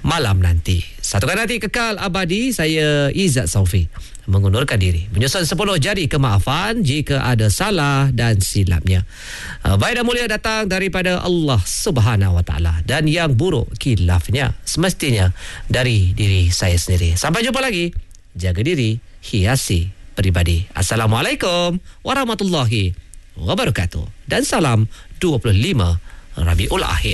malam nanti. Satukan hati kekal abadi. Saya Izzat Saufi mengundurkan diri, menyusun 10 jari kemaafan jika ada salah dan silapnya. Baik dan mulia datang daripada Allah Subhanahu Wa Taala, dan yang buruk khilafnya semestinya dari diri saya sendiri. Sampai jumpa lagi. Jaga diri, hiasi peribadi. Assalamualaikum warahmatullahi wabarakatuh, dan salam 25 Rabiul Akhir.